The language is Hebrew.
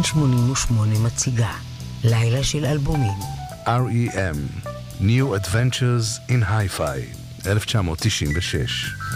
כאן 88 מציגה לילה של אלבומים. REM New Adventures in Hi-Fi 1996